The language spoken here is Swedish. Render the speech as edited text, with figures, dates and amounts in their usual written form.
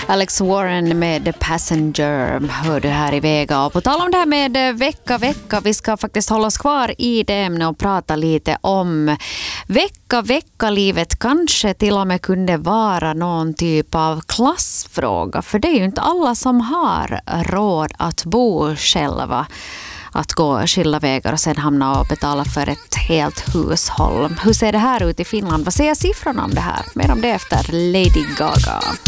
Alex Warren med The Passenger hör du här i Vega. Och på tal om det här med vecka, vi ska faktiskt hålla oss kvar i det ämnet och prata lite om vecka-livet. Kanske till och med kunde vara någon typ av klassfråga. För det är ju inte alla som har råd att bo själva. Att gå skilda vägar och sen hamna och betala för ett helt hushåll. Hur ser det här ut i Finland? Vad säger siffrorna om det här? Mer om det efter Lady Gaga.